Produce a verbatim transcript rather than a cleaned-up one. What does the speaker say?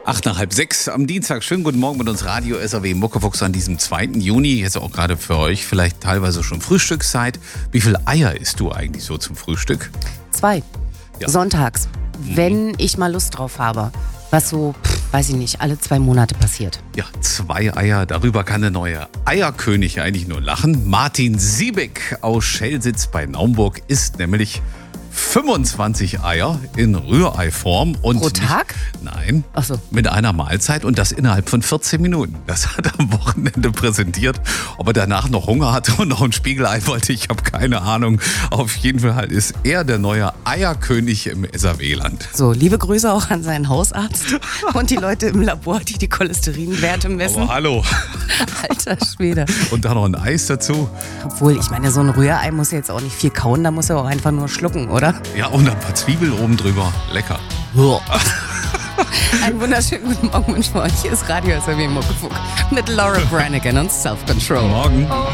Acht nach halb sechs am Dienstag. Schönen guten Morgen mit uns Radio S R W Muckefuchs an diesem zweiten Juni. Jetzt auch gerade für euch vielleicht teilweise schon Frühstückszeit. Wie viele Eier isst du eigentlich so zum Frühstück? Zwei. Ja. Sonntags, Mhm. wenn ich mal Lust drauf habe. Was so, pff, weiß ich nicht, alle zwei Monate passiert. Ja, zwei Eier. Darüber kann der neue Eierkönig eigentlich nur lachen. Martin Siebeck aus Schellsitz bei Naumburg isst nämlich fünfundzwanzig Eier in Rühreiform. Und Pro Tag? Nicht, nein, Ach so. mit einer Mahlzeit und das innerhalb von vierzehn Minuten. Das hat er am Wochenende präsentiert. Ob er danach noch Hunger hatte und noch ein Spiegelei wollte, ich habe keine Ahnung. Auf jeden Fall ist er der neue Eierkönig im S R W-Land. So, liebe Grüße auch an seinen Hausarzt und die Leute im Labor, die die Cholesterinwerte messen. Aber hallo. Alter Schwede. Und dann noch ein Eis dazu. Obwohl, ich meine, so ein Rührei muss ja jetzt auch nicht viel kauen, da muss er auch einfach nur schlucken, oder? Ja, und ein paar Zwiebeln oben drüber. Lecker. Einen wunderschönen guten Morgen wünschen wir euch. Hier ist Radio S R W Muckefuck mit Laura Branigan und Self Control. Morgen.